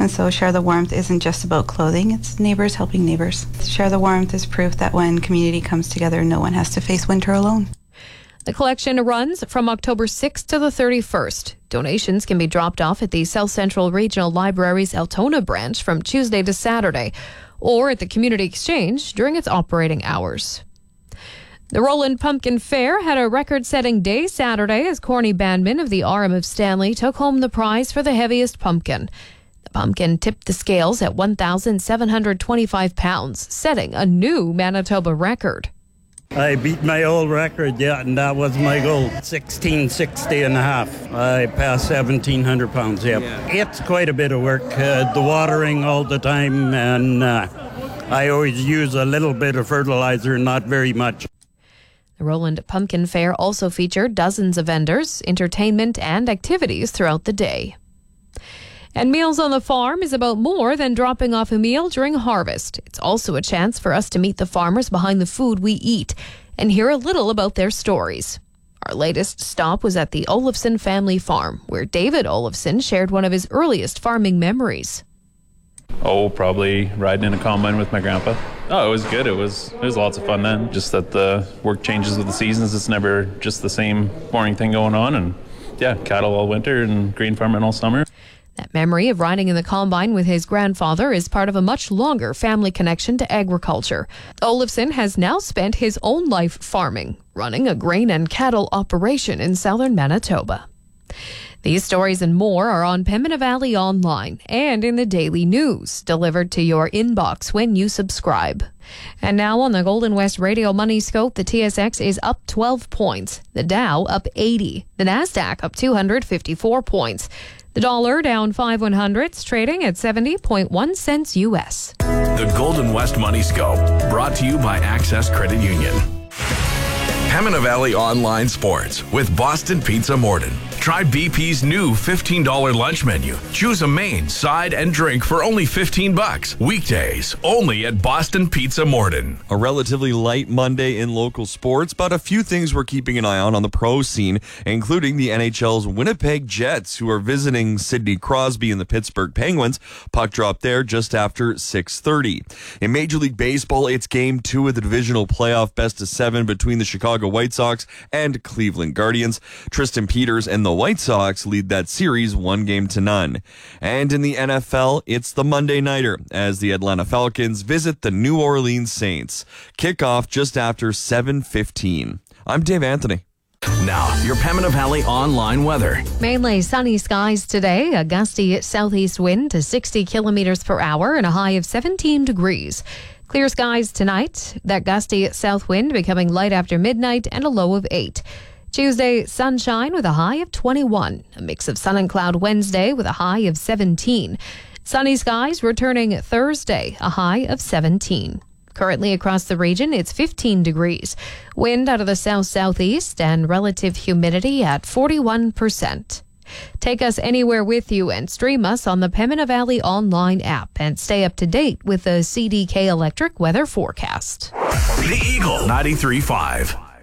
And so Share the Warmth isn't just about clothing, it's neighbors helping neighbors. Share the Warmth is proof that when community comes together, no one has to face winter alone. The collection runs from October 6th to the 31st. Donations can be dropped off at the South Central Regional Library's Altona branch from Tuesday to Saturday, or at the Community Exchange during its operating hours. The Roland Pumpkin Fair had a record-setting day Saturday as Corny Bandman of the Arm of Stanley took home the prize for the heaviest pumpkin. The pumpkin tipped the scales at 1,725 pounds, setting a new Manitoba record. I beat my old record, and that was my goal. 1660 and a half. I passed 1,700 pounds, yeah. It's quite a bit of work, the watering all the time, and I always use a little bit of fertilizer, not very much. The Roland Pumpkin Fair also featured dozens of vendors, entertainment, and activities throughout the day. And Meals on the Farm is about more than dropping off a meal during harvest. It's also a chance for us to meet the farmers behind the food we eat and hear a little about their stories. Our latest stop was at the Olofsson family farm, where David Olofsson shared one of his earliest farming memories. Probably riding in a combine with my grandpa. It was good. It was lots of fun then. Just that the work changes with the seasons. It's never just the same boring thing going on. And cattle all winter and grain farming all summer. That memory of riding in the combine with his grandfather is part of a much longer family connection to agriculture. Olofsson has now spent his own life farming, running a grain and cattle operation in southern Manitoba. These stories and more are on Pembina Valley Online and in the Daily News, delivered to your inbox when you subscribe. And now on the Golden West Radio Money Scope, the TSX is up 12 points, the Dow up 80, the Nasdaq up 254 points. The dollar down 5 100ths, trading at 70.1 cents U.S. The Golden West Money Scope, brought to you by Access Credit Union. Pembina Valley Online Sports with Boston Pizza Morden. Try BP's new $15 lunch menu. Choose a main, side, and drink for only $15. Weekdays, only at Boston Pizza Morden. A relatively light Monday in local sports, but a few things we're keeping an eye on the pro scene, including the NHL's Winnipeg Jets, who are visiting Sidney Crosby and the Pittsburgh Penguins. Puck drop there just after 6:30. In Major League Baseball, it's Game 2 of the divisional playoff best-of-7 between the Chicago White Sox and Cleveland Guardians. Tristan Peters and the White Sox lead that series 1-0. And in the NFL, it's the Monday Nighter as the Atlanta Falcons visit the New Orleans Saints. Kickoff just after 7:15. I'm Dave Anthony. Now, your Pembina Valley Online weather. Mainly sunny skies today, a gusty southeast wind to 60 kilometers per hour and a high of 17 degrees. Clear skies tonight, that gusty south wind becoming light after midnight and a low of 8. Tuesday, sunshine with a high of 21. A mix of sun and cloud Wednesday with a high of 17. Sunny skies returning Thursday, a high of 17. Currently across the region, it's 15 degrees. Wind out of the south-southeast and relative humidity at 41%. Take us anywhere with you and stream us on the Pembina Valley Online app and stay up to date with the CDK Electric weather forecast. The Eagle 93.5.